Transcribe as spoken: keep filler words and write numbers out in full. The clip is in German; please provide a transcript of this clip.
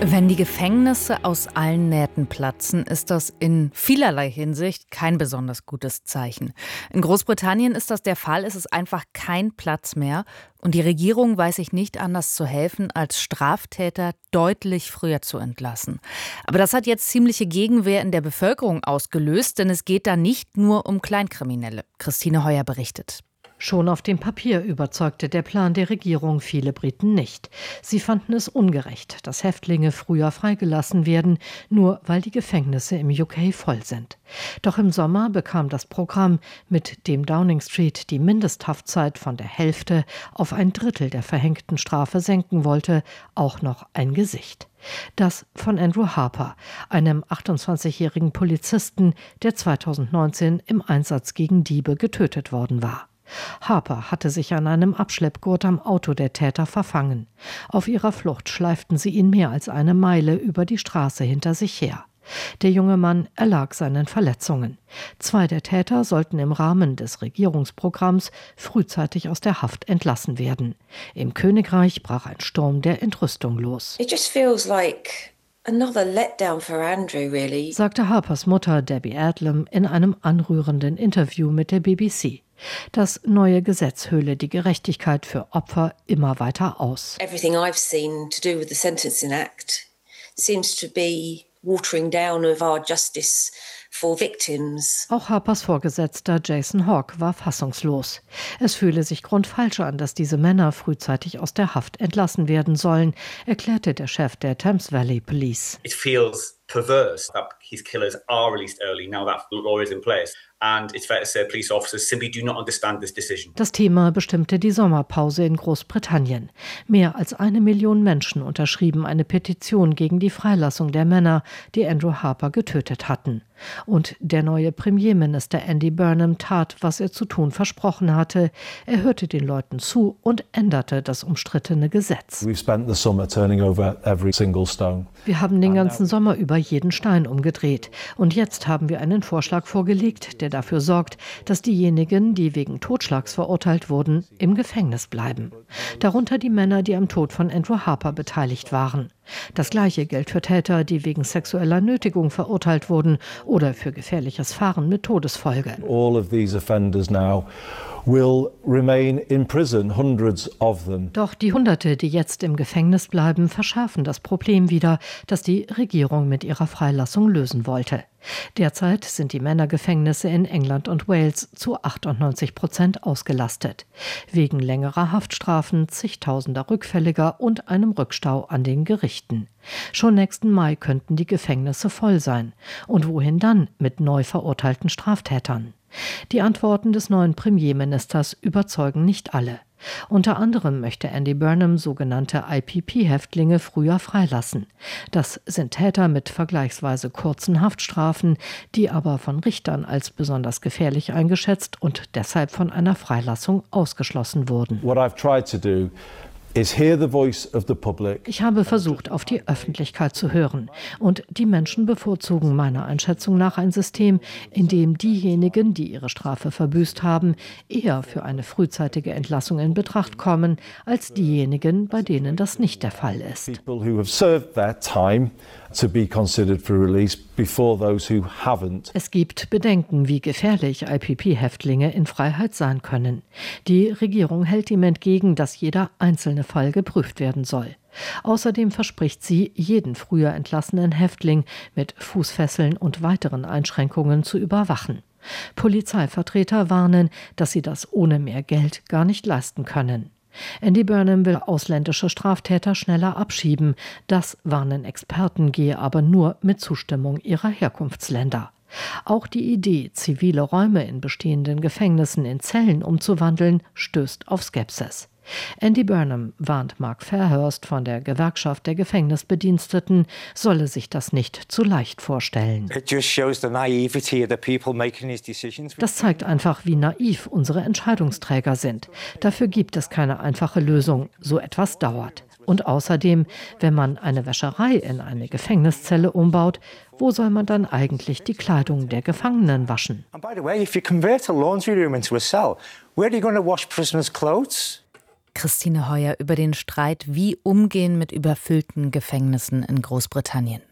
Wenn die Gefängnisse aus allen Nähten platzen, ist das in vielerlei Hinsicht kein besonders gutes Zeichen. In Großbritannien ist das der Fall, es ist einfach kein Platz mehr und die Regierung weiß sich nicht anders zu helfen, als Straftäter deutlich früher zu entlassen. Aber das hat jetzt ziemliche Gegenwehr in der Bevölkerung ausgelöst, denn es geht da nicht nur um Kleinkriminelle. Christine Heuer berichtet. Schon auf dem Papier überzeugte der Plan der Regierung viele Briten nicht. Sie fanden es ungerecht, dass Häftlinge früher freigelassen werden, nur weil die Gefängnisse im U K voll sind. Doch im Sommer bekam das Programm, mit dem Downing Street die Mindesthaftzeit von der Hälfte auf ein Drittel der verhängten Strafe senken wollte, auch noch ein Gesicht. Das von Andrew Harper, einem achtundzwanzigjährigen Polizisten, der zweitausendneunzehn im Einsatz gegen Diebe getötet worden war. Harper hatte sich an einem Abschleppgurt am Auto der Täter verfangen. Auf ihrer Flucht schleiften sie ihn mehr als eine Meile über die Straße hinter sich her. Der junge Mann erlag seinen Verletzungen. Zwei der Täter sollten im Rahmen des Regierungsprogramms frühzeitig aus der Haft entlassen werden. Im Königreich brach ein Sturm der Entrüstung los. It just feels like another letdown for Andrew, really, sagte Harpers Mutter Debbie Adlam in einem anrührenden Interview mit der B B C. Das neue Gesetz höhle die Gerechtigkeit für Opfer immer weiter aus. Everything I've seen to do with the Sentencing Act seems to be watering down of our justice for victims. Auch Harpers Vorgesetzter Jason Hawke war fassungslos. Es fühle sich grundfalsch an, dass diese Männer frühzeitig aus der Haft entlassen werden sollen, erklärte der Chef der Thames Valley Police. It feels perverse that his killers are released early now that the law is in place. And it's fair to say police officers simply do not understand this decision. Das Thema bestimmte die Sommerpause in Großbritannien. Mehr als eine Million Menschen unterschrieben eine Petition gegen die Freilassung der Männer, die Andrew Harper getötet hatten. Und der neue Premierminister Andy Burnham tat, was er zu tun versprochen hatte. Er hörte den Leuten zu und änderte das umstrittene Gesetz. We've spent the summer turning over every single stone. Wir haben den ganzen Sommer über jeden Stein umgedreht. Und jetzt haben wir einen Vorschlag vorgelegt, der dafür sorgt, dass diejenigen, die wegen Totschlags verurteilt wurden, im Gefängnis bleiben. Darunter die Männer, die am Tod von Andrew Harper beteiligt waren. Das Gleiche gilt für Täter, die wegen sexueller Nötigung verurteilt wurden oder für gefährliches Fahren mit Todesfolge. All of these offenders now will remain in prison, hundreds of them. Doch die Hunderte, die jetzt im Gefängnis bleiben, verschärfen das Problem wieder, das die Regierung mit ihrer Freilassung lösen wollte. Derzeit sind die Männergefängnisse in England und Wales zu achtundneunzig Prozent ausgelastet. Wegen längerer Haftstrafen, zigtausender Rückfälliger und einem Rückstau an den Gerichten. Schon nächsten Mai könnten die Gefängnisse voll sein. Und wohin dann mit neu verurteilten Straftätern? Die Antworten des neuen Premierministers überzeugen nicht alle. Unter anderem möchte Andy Burnham sogenannte I P P-Häftlinge früher freilassen. Das sind Täter mit vergleichsweise kurzen Haftstrafen, die aber von Richtern als besonders gefährlich eingeschätzt und deshalb von einer Freilassung ausgeschlossen wurden. What I've tried to do is hear the voice of the public. Ich habe versucht, auf die Öffentlichkeit zu hören. Und die Menschen bevorzugen meiner Einschätzung nach ein System, in dem diejenigen, die ihre Strafe verbüßt haben, eher für eine frühzeitige Entlassung in Betracht kommen, als diejenigen, bei denen das nicht der Fall ist. People who have served their time to be considered for release before those who haven't. Es gibt Bedenken, wie gefährlich I P P-Häftlinge in Freiheit sein können. Die Regierung hält ihm entgegen, dass jeder einzelne Fall geprüft werden soll. Außerdem verspricht sie, jeden früher entlassenen Häftling mit Fußfesseln und weiteren Einschränkungen zu überwachen. Polizeivertreter warnen, dass sie das ohne mehr Geld gar nicht leisten können. Andy Burnham will ausländische Straftäter schneller abschieben. Das warnen Experten, gehe aber nur mit Zustimmung ihrer Herkunftsländer. Auch die Idee, zivile Räume in bestehenden Gefängnissen in Zellen umzuwandeln, stößt auf Skepsis. Andy Burnham warnt Mark Fairhurst von der Gewerkschaft der Gefängnisbediensteten, solle sich das nicht zu leicht vorstellen. Das zeigt einfach, wie naiv unsere Entscheidungsträger sind. Dafür gibt es keine einfache Lösung. So etwas dauert. Und außerdem, wenn man eine Wäscherei in eine Gefängniszelle umbaut, wo soll man dann eigentlich die Kleidung der Gefangenen waschen? And by the way, if you convert a laundry room into a cell, where are you going to wash prisoners' clothes? Christine Heuer über den Streit, wie umgehen mit überfüllten Gefängnissen in Großbritannien.